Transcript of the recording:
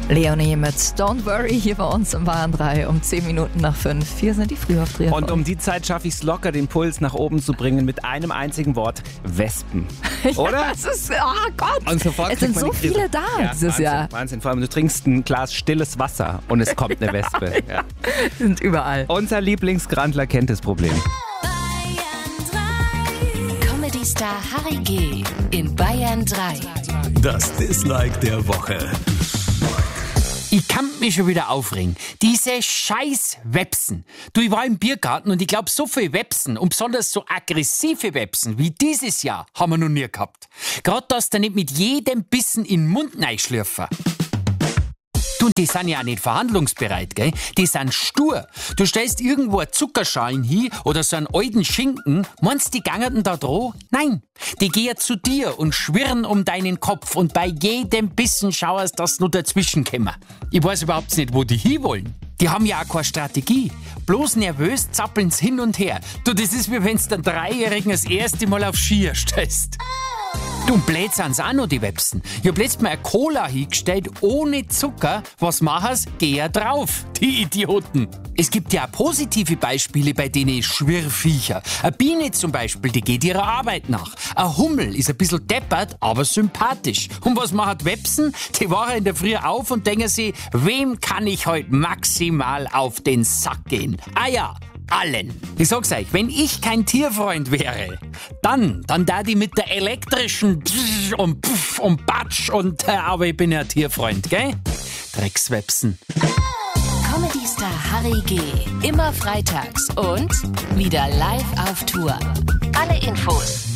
Leonie mit Don't Worry hier bei uns im Bayern 3 um 10 Minuten nach 5. Hier sind die Frühaufdreher. Und um die Zeit schaffe ich es locker, den Puls nach oben zu bringen mit einem einzigen Wort: Wespen. Oder? Ja, es ist, oh Gott, Und sofort es sind kriegt man so die Krise. viele da dieses Wahnsinn, Jahr. Wahnsinn, vor allem du trinkst ein Glas stilles Wasser und es kommt eine Wespe. Ja. Die sind überall. Unser Lieblingsgrandler kennt das Problem. Comedy-Star Harry G. in Bayern 3. Das Dislike der Woche. Ich kann mich schon wieder aufregen. Diese scheiß Websen. Du, ich war im Biergarten und ich glaube, so viele Websen und besonders so aggressive Websen wie dieses Jahr haben wir noch nie gehabt. Gerade dass du nicht mit jedem Bissen in den Mund reinschlürfen. Du, die sind ja auch nicht verhandlungsbereit, gell? Die sind stur. Du stellst irgendwo eine Zuckerschalen hin oder so einen alten Schinken. Meinst du, die gangen da dran? Nein. Die gehen zu dir und schwirren um deinen Kopf und bei jedem Bissen schauerst, dass nur dazwischen kommen. Ich weiß überhaupt nicht, wo die hinwollen. Die haben ja auch keine Strategie. Bloß nervös zappeln's hin und her. Du, das ist wie wenn's den Dreijährigen das erste Mal auf Skier stellst. Du, blöd sind's auch noch, die Websen. Ich hab letztes Mal eine Cola hingestellt, ohne Zucker. Was machen's? Geh ja drauf, die Idioten. Es gibt ja auch positive Beispiele bei denen Schwirrviecher. Eine Biene zum Beispiel, die geht ihrer Arbeit nach. Ein Hummel ist ein bisschen deppert, aber sympathisch. Und was machen Websen? Die wachen in der Früh auf und denken sich, wem kann ich heute maximal auf den Sack gehen? Ah ja, allen. Ich sag's euch, wenn ich kein Tierfreund wäre, dann da die mit der elektrischen Pfff und Pfff und Batsch und aber ich bin ja Tierfreund, gell? Dreckswebsen. Comedy-Star Harry G. immer freitags und wieder live auf Tour. Alle Infos